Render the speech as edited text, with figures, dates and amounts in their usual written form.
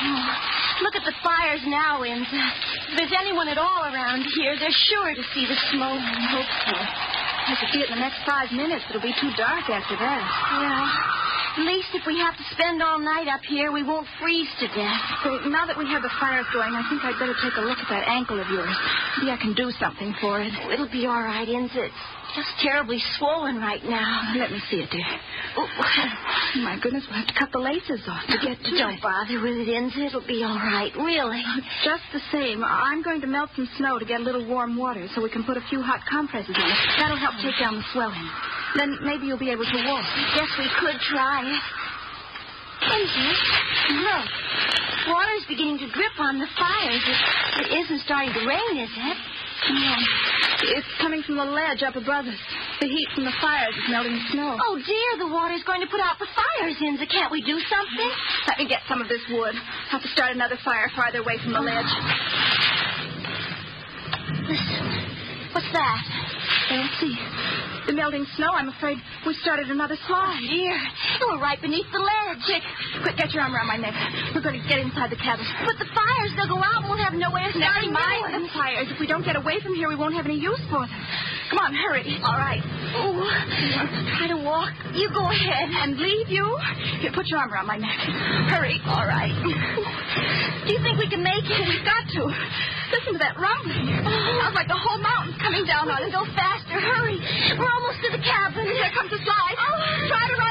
Oh, look at the fires now, Inza. If there's anyone at all around here, they're sure to see the smoke. I hope so. I could see it in the next 5 minutes. It'll be too dark after that. Yeah. At least if we have to spend all night up here, we won't freeze to death. So now that we have the fires going, I think I'd better take a look at that ankle of yours. Maybe I can do something for it. Oh, it'll be all right, Inza. It's just terribly swollen right now. Let me see it, dear. Oh, my goodness, we'll have to cut the laces off to get to Don't it. bother with it, Inza. It'll be all right, really. Just the same, I'm going to melt some snow to get a little warm water so we can put a few hot compresses in it. That'll help take down the swelling. Then maybe you'll be able to walk. Guess we could try it. Inza, look. Water's beginning to drip on the fires. It isn't starting to rain, is it? No. It's coming from the ledge up above us. The heat from the fires is melting the snow. Oh, dear, the water's going to put out the fires, Inza. Can't we do something? Let me get some of this wood. I'll have to start another fire farther away from the ledge. Listen. What's that? Let's see. The melting snow, I'm afraid we started another slide. Oh, dear. We're right beneath the ledge. Quick, get your arm around my neck. We're going to get inside the cabin. But the fires, they'll go out and we'll have nowhere to start. Never mind the fires. If we don't get away from here, we won't have any use for them. Come on, hurry. All right. Oh, try to walk. You go ahead. And leave you? Here, put your arm around my neck. Hurry. All right. Do you think we can make it? We've got to. Listen to that rumbling. Sounds like the whole mountain's coming down on us. Go faster. Hurry. We're almost to the cabin. Here comes the slide. Oh. Try to